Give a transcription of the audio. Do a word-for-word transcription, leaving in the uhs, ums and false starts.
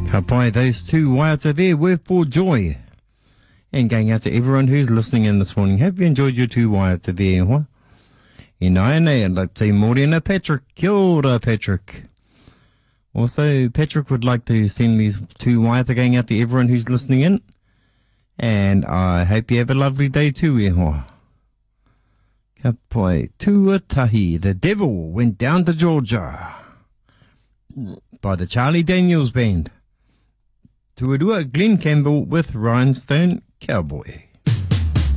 Ka pai, those two waiata there were for joy. And going out to everyone who's listening in this morning. Have you enjoyed your two waiata there? Huh? E nai nei, I'd like to say morena Patrick. Kia ora, Patrick. Also, Patrick would like to send these two waiata going out to everyone who's listening in. And I hope you have a lovely day too, e hoa. Ka pai, Tuatahi, the devil went down to Georgia. By the Charlie Daniels Band. Tuarua, Glenn Campbell with Rhinestone Cowboy.